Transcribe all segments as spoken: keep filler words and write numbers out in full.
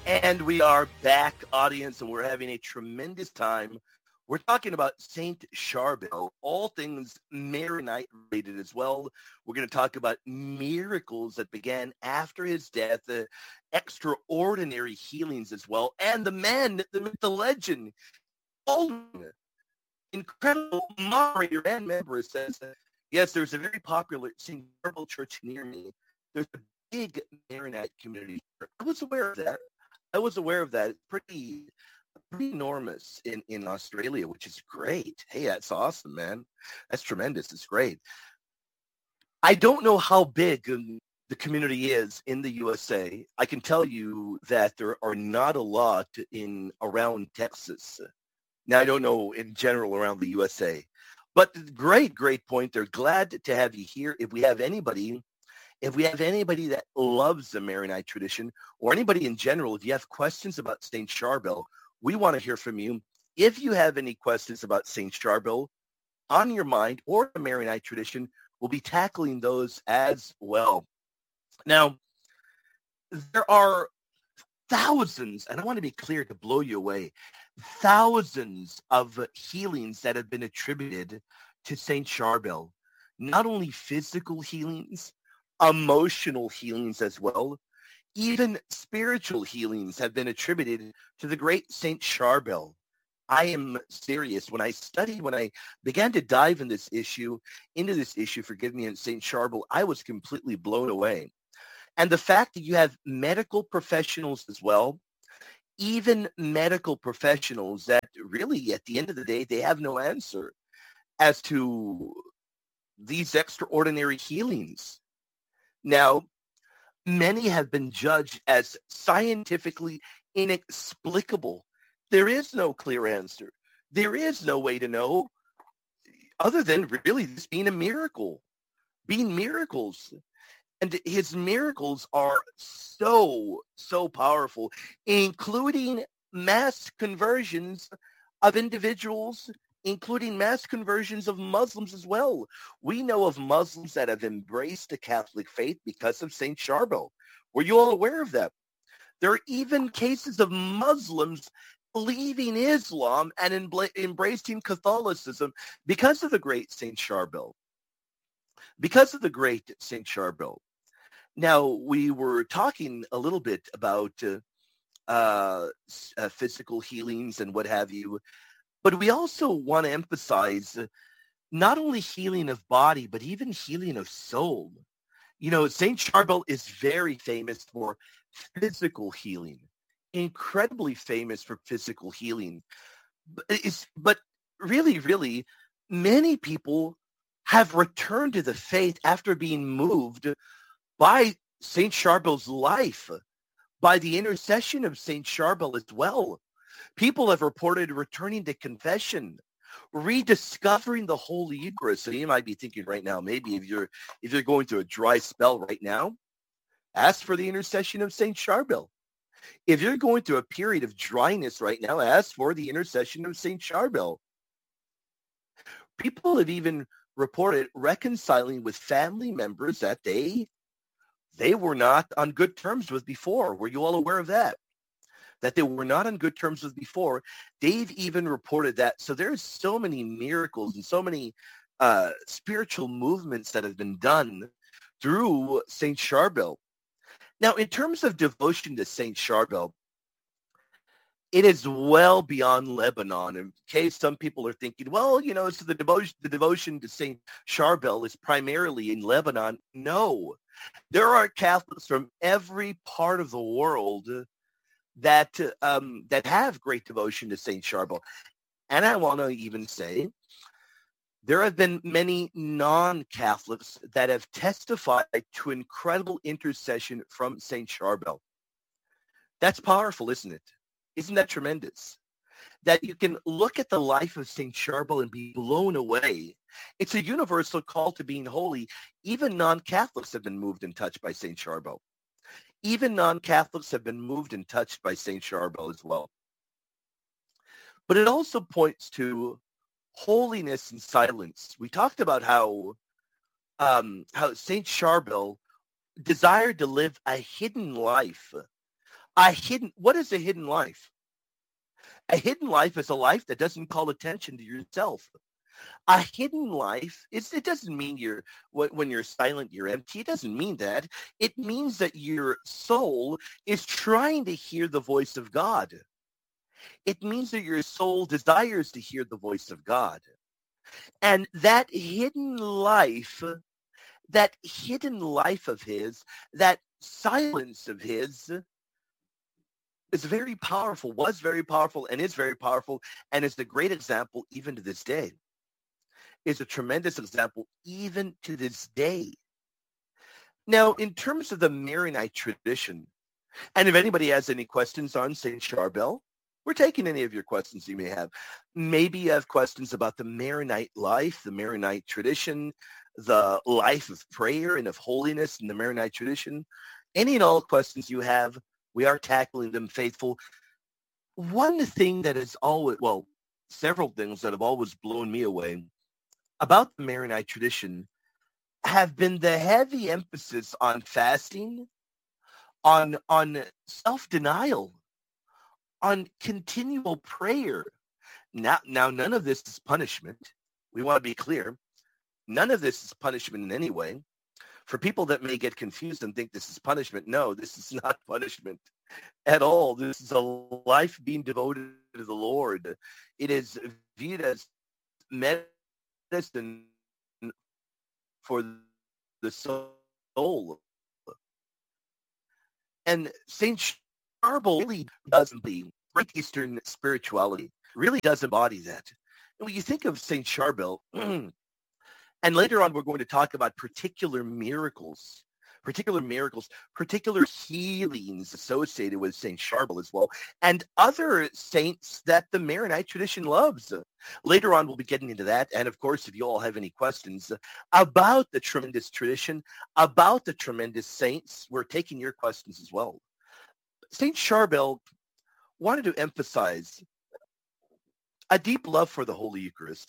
And we are back, audience, and we're having a tremendous time. We're talking about Saint Charbel, all things Maronite related as well. We're going to talk about miracles that began after his death, uh, extraordinary healings as well, and the man, the myth, the legend, Baldwin, incredible moderator and member, says, uh, yes, there's a very popular Saint Charbel church near me. There's a big Maronite community. I was aware of that. I was aware of that. It's pretty, pretty enormous in, in Australia, which is great. Hey, that's awesome, man. That's tremendous. It's great. I don't know how big um, the community is in the U S A. I can tell you that there are not a lot in around Texas. Now, I don't know in general around the U S A. But great, great point. They're glad to have you here. If we have anybody If we have anybody that loves the Maronite tradition, or anybody in general, if you have questions about Saint Charbel, we want to hear from you. If you have any questions about Saint Charbel on your mind or the Maronite tradition, we'll be tackling those as well. Now, there are thousands, and I want to be clear to blow you away, thousands of healings that have been attributed to Saint Charbel. Not only physical healings, emotional healings as well. Even spiritual healings have been attributed to the great Saint Charbel. I am serious. When I studied, when I began to dive in this issue, into this issue, forgive me, in Saint Charbel, I was completely blown away. And the fact that you have medical professionals as well, even medical professionals that really, at the end of the day, they have no answer as to these extraordinary healings. Now, many have been judged as scientifically inexplicable. There is no clear answer. There is no way to know other than really this being a miracle, being miracles. And his miracles are so, so powerful, including mass conversions of individuals, including mass conversions of Muslims as well. We know of Muslims that have embraced the Catholic faith because of Saint Charbel. Were you all aware of that? There are even cases of Muslims leaving Islam and embla- embracing Catholicism because of the great Saint Charbel. Because of the great Saint Charbel. Now, we were talking a little bit about uh, uh, uh, physical healings and what have you. But we also want to emphasize not only healing of body, but even healing of soul. You know, Saint Charbel is very famous for physical healing, incredibly famous for physical healing. But, it's, but really, really, many people have returned to the faith after being moved by Saint Charbel's life, by the intercession of Saint Charbel as well. People have reported returning to confession, rediscovering the Holy Eucharist. So you might be thinking right now, maybe if you're if you're going through a dry spell right now, ask for the intercession of Saint Charbel. If you're going through a period of dryness right now, ask for the intercession of Saint Charbel. People have even reported reconciling with family members that they they were not on good terms with before. Were you all aware of that? That they were not on good terms with before. They've even reported that. So there's so many miracles and so many uh, spiritual movements that have been done through Saint Charbel. Now, in terms of devotion to Saint Charbel, it is well beyond Lebanon. In case some people are thinking, well, you know, so the devotion, the devotion to Saint Charbel is primarily in Lebanon. No, there are Catholics from every part of the world that um, that have great devotion to Saint Charbel. And I want to even say there have been many non-Catholics that have testified to incredible intercession from Saint Charbel. That's powerful, isn't it? Isn't that tremendous? That you can look at the life of Saint Charbel and be blown away. It's a universal call to being holy. Even non-Catholics have been moved and touched by Saint Charbel. Even non-Catholics have been moved and touched by Saint Charbel as well. But it also points to holiness and silence. We talked about how um, how Saint Charbel desired to live a hidden life, A hidden, what is a hidden life? A hidden life is a life that doesn't call attention to yourself. A hidden life, it's, it doesn't mean you're, when you're silent, you're empty. It doesn't mean that. It means that your soul is trying to hear the voice of God. It means that your soul desires to hear the voice of God. And that hidden life, that hidden life of his, that silence of his is very powerful, was very powerful, and is very powerful, and is a great example even to this day. Is a tremendous example even to this day. Now, in terms of the Maronite tradition, and if anybody has any questions on Saint Charbel, we're taking any of your questions you may have. Maybe you have questions about the Maronite life, the Maronite tradition, the life of prayer and of holiness in the Maronite tradition. Any and all questions you have, we are tackling them faithful. One thing that is always, well, several things that have always blown me away about the Maronite tradition have been the heavy emphasis on fasting, on, on self-denial, on continual prayer. Now, now, none of this is punishment. We want to be clear. None of this is punishment in any way. For people that may get confused and think this is punishment, no, this is not punishment at all. This is a life being devoted to the Lord. It is viewed as medicine for the soul. And Saint Charbel really does embody Great Eastern spirituality, really does embody that. And when you think of Saint Charbel, and later on we're going to talk about particular miracles, particular miracles, particular healings associated with Saint Charbel as well, and other saints that the Maronite tradition loves. Later on, we'll be getting into that. And of course, if you all have any questions about the tremendous tradition, about the tremendous saints, we're taking your questions as well. Saint Charbel wanted to emphasize a deep love for the Holy Eucharist,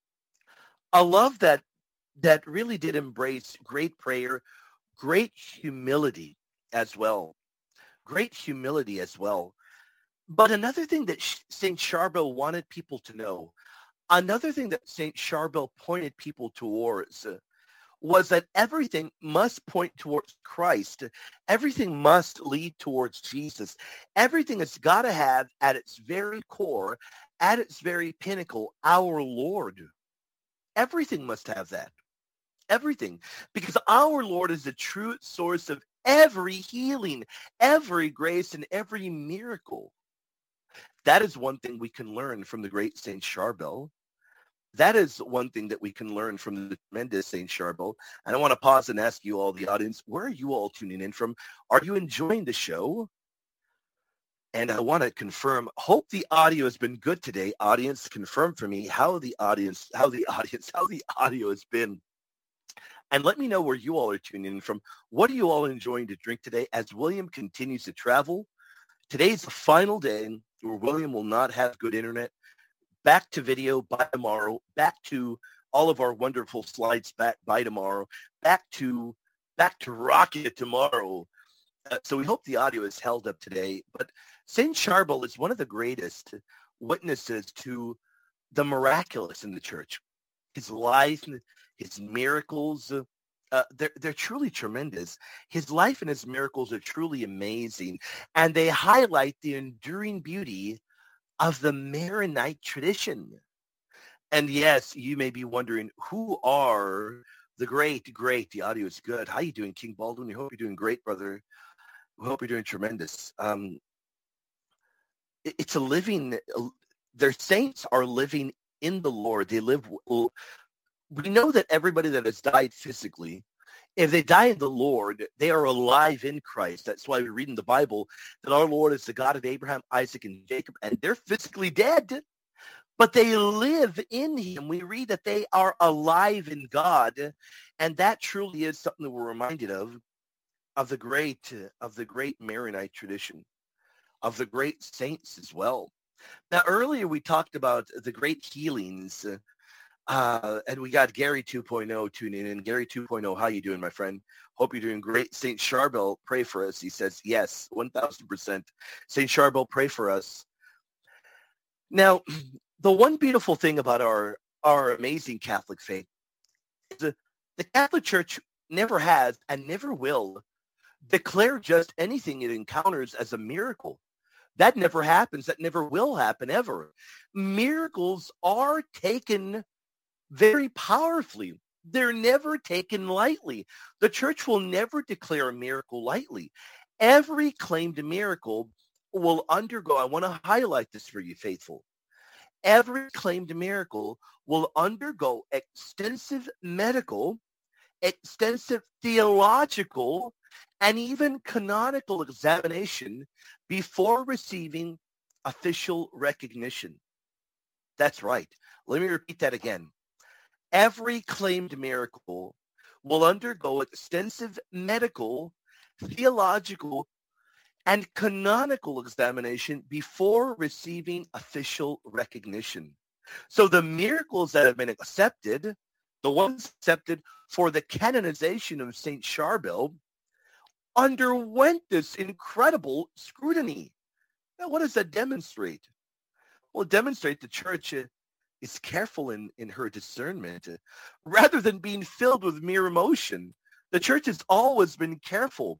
a love that that really did embrace great prayer, great humility as well, great humility as well. But another thing that Saint Charbel wanted people to know, another thing that Saint Charbel pointed people towards uh, was that everything must point towards Christ. Everything must lead towards Jesus. Everything has got to have at its very core, at its very pinnacle, our Lord. Everything must have that. Everything. Because our Lord is the true source of every healing, every grace, and every miracle. That is one thing we can learn from the great Saint Charbel. That is one thing that we can learn from the tremendous Saint Charbel. And I want to pause and ask you all, the audience, where are you all tuning in from? Are you enjoying the show? And I want to confirm, hope the audio has been good today. Audience, confirm for me how the audience, how the audience, how the audio has been. And let me know where you all are tuning in from. What are you all enjoying to drink today as William continues to travel? Today's the final day where William will not have good internet. Back to video by tomorrow. Back to all of our wonderful slides back by tomorrow. Back to back to rocket tomorrow. Uh, so we hope the audio is held up today. But Saint Charbel is one of the greatest witnesses to the miraculous in the church. His life, his miracles, uh, they're, they're truly tremendous. His life and his miracles are truly amazing. And they highlight the enduring beauty of the Maronite tradition. And yes, you may be wondering, who are the great, great, the audio is good. How you doing, King Baldwin? We hope you're doing great, brother. We hope you're doing tremendous. Um, it, it's a living, their saints are living in the Lord. They live, we know that everybody that has died physically, if they die in the Lord, they are alive in Christ. That's why we read in the Bible that our Lord is the God of Abraham, Isaac, and Jacob, and they're physically dead, but they live in him. We read that they are alive in God, and that truly is something that we're reminded of, of the great, of the great Maronite tradition, of the great saints as well. Now, earlier we talked about the great healings Uh, and we got Gary two point oh tuning in. Gary two point oh, how you doing, my friend? Hope you're doing great. Saint Charbel, pray for us. He says, yes, one thousand percent. Saint Charbel, pray for us. Now, the one beautiful thing about our, our amazing Catholic faith is the, the Catholic Church never has and never will declare just anything it encounters as a miracle. That never happens. That never will happen ever. Miracles are taken very powerfully. They're never taken lightly. The church will never declare a miracle lightly. Every claimed miracle will undergo, I want to highlight this for you, faithful. Every claimed miracle will undergo extensive medical, extensive theological, and even canonical examination before receiving official recognition. That's right. Let me repeat that again. Every claimed miracle will undergo extensive medical, theological, and canonical examination before receiving official recognition. So the miracles that have been accepted, the ones accepted for the canonization of Saint Charbel, underwent this incredible scrutiny. Now, what does that demonstrate? Well, it demonstrates the church uh, is careful in, in her discernment. Uh, rather than being filled with mere emotion, the church has always been careful,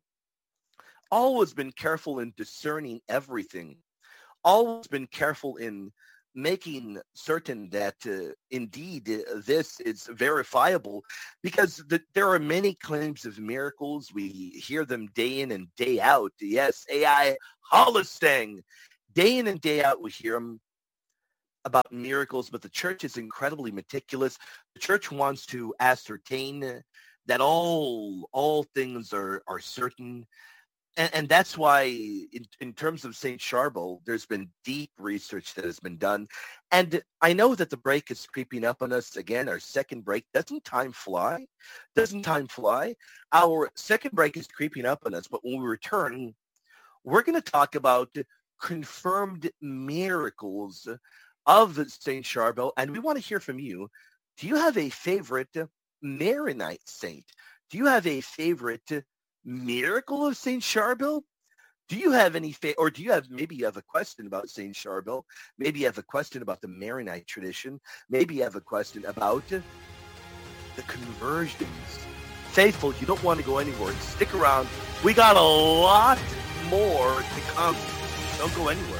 always been careful in discerning everything, always been careful in making certain that uh, indeed uh, this is verifiable, because the, there are many claims of miracles. We hear them day in and day out. Yes, A I Holostang. Day in and day out we hear them about miracles, but the church is incredibly meticulous. The church wants to ascertain that all all things are, are certain. And, and that's why, in, in terms of Saint Charbel, there's been deep research that has been done. And I know that the break is creeping up on us again, our second break. Doesn't time fly? Doesn't time fly? Our second break is creeping up on us, but when we return, we're going to talk about confirmed miracles of Saint Charbel. And we want to hear from you. Do you have a favorite Maronite saint? Do you have a favorite miracle of Saint Charbel? Do you have any fa- or do you have maybe you have a question about Saint Charbel? Maybe you have a question about the Maronite tradition. Maybe you have a question about the conversions. Faithful, you don't want to go anywhere. Stick around. We got a lot more to come. Don't go anywhere.